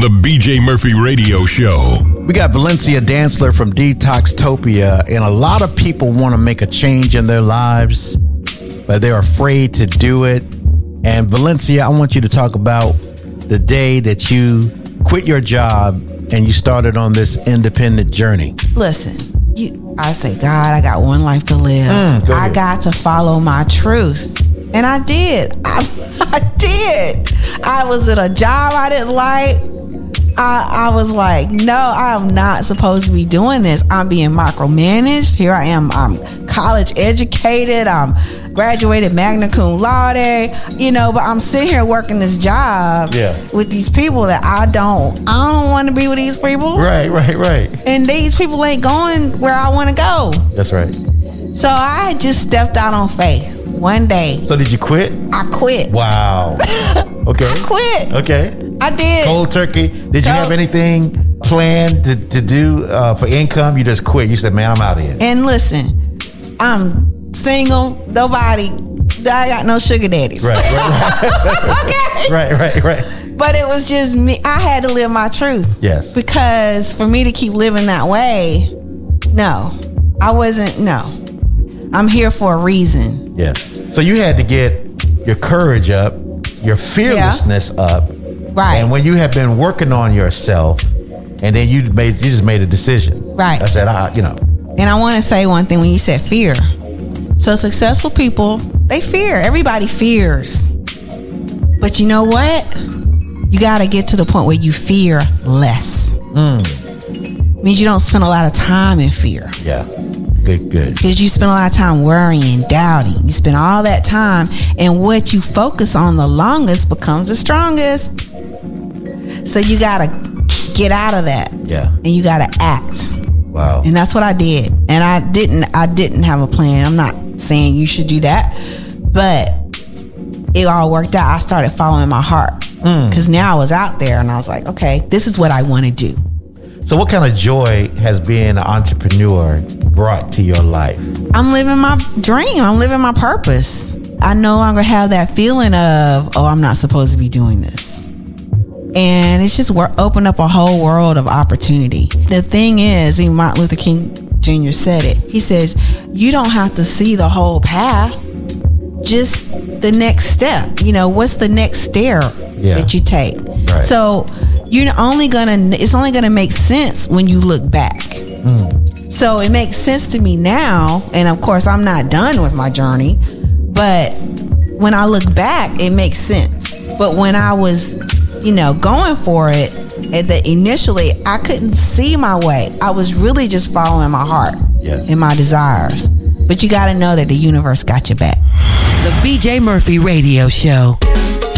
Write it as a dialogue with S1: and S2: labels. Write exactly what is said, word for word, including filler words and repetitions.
S1: the B J Murphy Radio Show.
S2: We got Valencia Dantzler from Detoxtopia, and a lot of people want to make a change in their lives, but they're afraid to do it. And Valencia, I want you to talk about the day that you quit your job and you started on this independent journey.
S3: Listen, you, I say, God, I got one life to live. Mm, go I got to follow my truth. And I did. I, I did. I was at a job I didn't like. I, I was like, no, I'm not supposed to be doing this. I'm being micromanaged. Here I am. I'm college educated. I'm graduated magna cum laude. You know, but I'm sitting here working this job yeah. with these people that I don't. I don't want to be with these people.
S2: Right, right, right.
S3: And these people ain't going where I want to go.
S2: That's right.
S3: So I just stepped out on faith one day.
S2: So did you quit?
S3: I quit.
S2: Wow. Okay.
S3: I quit.
S2: Okay.
S3: I did.
S2: Cold turkey. Did
S3: Cold.
S2: you have anything planned to, to do uh, for income? You just quit. You said, man, I'm out of here.
S3: And listen, I'm single. Nobody. I got no sugar daddies.
S2: Right, right, right.
S3: Okay.
S2: Right, right, right.
S3: But it was just me. I had to live my truth.
S2: Yes.
S3: Because for me to keep living that way, no. I wasn't, no. I'm here for a reason.
S2: Yes. So you had to get your courage up, your fearlessness yeah. up.
S3: Right.
S2: And when you have been working on yourself, and then you made, you just made a decision.
S3: Right.
S2: I said, I, you know.
S3: And I want to say one thing when you said fear. So successful people, they fear. Everybody fears. But you know what? You got to get to the point where you fear less. Mm. Means you don't spend a lot of time in fear.
S2: Yeah. Good, good.
S3: Because you spend a lot of time worrying, doubting. You spend all that time, and what you focus on the longest becomes the strongest. So you gotta get out of that.
S2: Yeah.
S3: And you gotta act.
S2: Wow.
S3: And that's what I did. And I didn't. I didn't have a plan. I'm not saying you should do that, but it all worked out. I started following my heart because mm. now I was out there, and I was like, okay, this is what I want to do.
S2: So what kind of joy has being an entrepreneur brought to your life? I'm
S3: living my dream. I'm living my purpose. I no longer have that feeling of, oh, I'm not supposed to be doing this. And it's just we're opened up a whole world of opportunity. The thing is, even Martin Luther King Junior said it. He says, you don't have to see the whole path. Just the next step. You know, what's the next stair yeah. that you take? Right. So you're only gonna, it's only gonna make sense when you look back. Mm. So it makes sense to me now, and of course I'm not done with my journey, but when I look back, it makes sense. But when I was, you know, going for it, at the initially I couldn't see my way. I was really just following my heart yes. and my desires. But you gotta know that the universe got your back.
S4: The B J Murphy Radio Show.